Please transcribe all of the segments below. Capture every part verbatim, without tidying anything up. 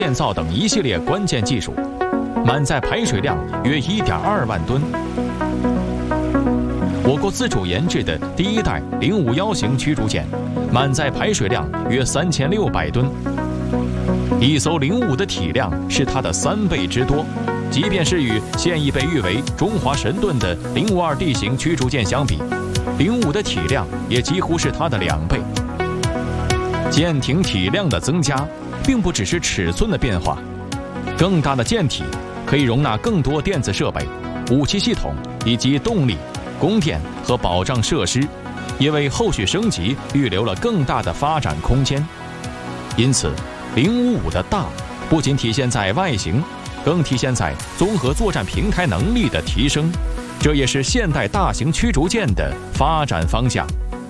建造等一系列关键技术，满载排水量约 一点二万吨。我国自主研制的第一代零五幺型驱逐舰，满载排水量约三千六百吨。一艘零五的体量是它的三倍之多，即便是与现已被誉为中华神盾的零五二 D 型驱逐舰相比，零五的体量也几乎是它的两倍。舰艇体量的增加，并不只是尺寸的变化，更大的舰体可以容纳更多电子设备、武器系统以及动力、供电和保障设施，也为后续升级预留了更大的发展空间。因此，零五五的大不仅体现在外形，更体现在综合作战平台能力的提升，这也是现代大型驱逐舰的发展方向。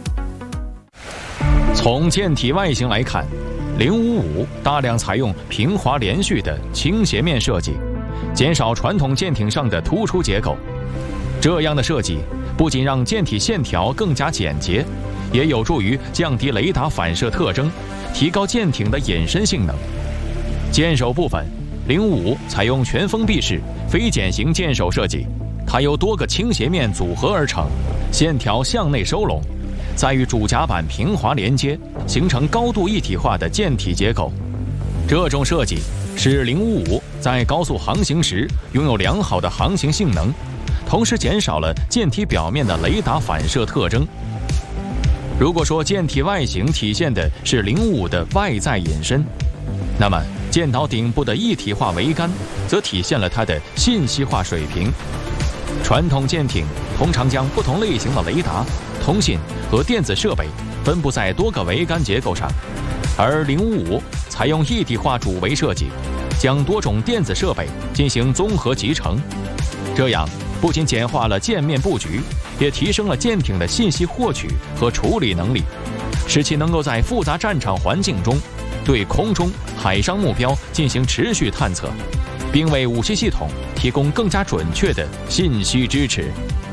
从舰体外形来看，零五五大量采用平滑连续的倾斜面设计，减少传统舰艇上的突出结构。这样的设计不仅让舰体线条更加简洁，也有助于降低雷达反射特征，提高舰艇的隐身性能。舰首部分，零五五采用全封闭式非剪型舰首设计，它由多个倾斜面组合而成，线条向内收拢，再与主甲板平滑连接，形成高度一体化的舰体结构。这种设计使零五五在高速航行时拥有良好的航行性能，同时减少了舰体表面的雷达反射特征。如果说舰体外形体现的是零五五的外在隐身，那么舰岛顶部的一体化桅杆则体现了它的信息化水平。传统舰艇通常将不同类型的雷达、通信和电子设备分布在多个桅杆结构上，而零五五采用一体化主桅设计，将多种电子设备进行综合集成，这样不仅简化了舰面布局，也提升了舰艇的信息获取和处理能力，使其能够在复杂战场环境中对空中、海上目标进行持续探测，并为武器系统提供更加准确的信息支持。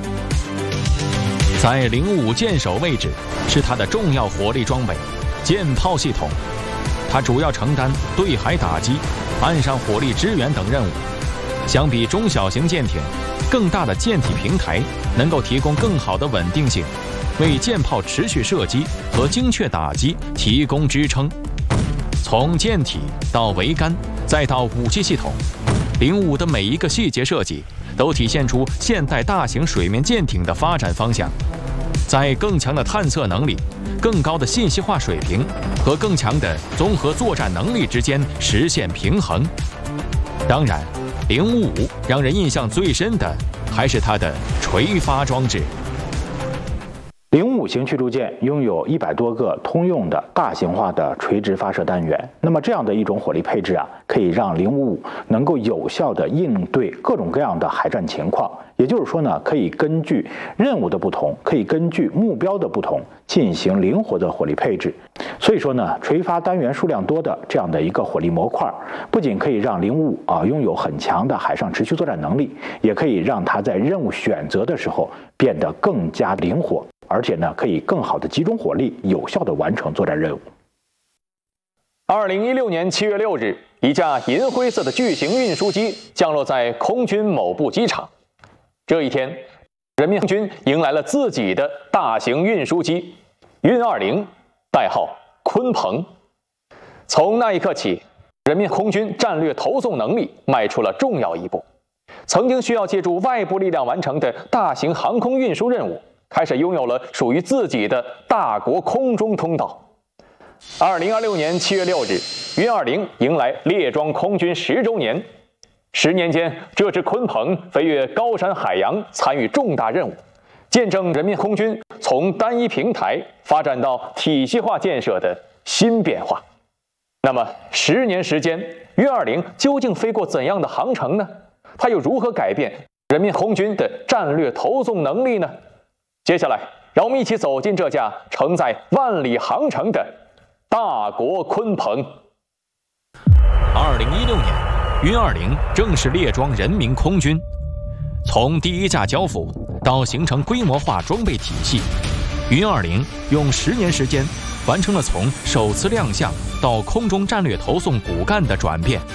在零五五舰首位置是它的重要火力装备舰炮系统，它主要承担对海打击、岸上火力支援等任务。相比中小型舰艇，更大的舰体平台能够提供更好的稳定性，为舰炮持续射击和精确打击提供支撑。从舰体到桅杆再到武器系统，零五五的每一个细节设计都体现出现代大型水面舰艇的发展方向，在更强的探测能力、更高的信息化水平和更强的综合作战能力之间实现平衡。当然，零五五让人印象最深的还是它的垂发装置。 零五五型驱逐舰拥有一百多个通用的大型化的垂直发射单元，那么这样的一种火力配置啊，可以让零五五能够有效地应对各种各样的海战情况。也就是说呢，可以根据任务的不同，可以根据目标的不同进行灵活的火力配置。所以说呢，垂发单元数量多的这样的一个火力模块，不仅可以让零五五啊拥有很强的海上持续作战能力，也可以让它在任务选择的时候变得更加灵活，而且呢，可以更好的集中火力，有效的完成作战任务。 二零一六年七月六日，一架银灰色的巨型运输机降落在空军某部机场。这一天，人民空军迎来了自己的大型运输机运二零，代号鲲鹏。从那一刻起，人民空军战略投送能力迈出了重要一步。曾经需要借助外部力量完成的大型航空运输任务，开始拥有了属于自己的大国空中通道。二零二六年七月六日，运二零迎来列装空军十周年。十年间，这只鲲鹏飞越高山海洋，参与重大任务，见证人民空军从单一平台发展到体系化建设的新变化。那么，十年时间，运二零究竟飞过怎样的航程呢？它又如何改变人民空军的战略投送能力呢？接下来，让我们一起走进这架承载万里航程的大国鲲鹏。 二零一六年，运二零正式列装人民空军。从第一架交付到形成规模化装备体系，运二零用十年时间完成了从首次亮相到空中战略投送骨干的转变。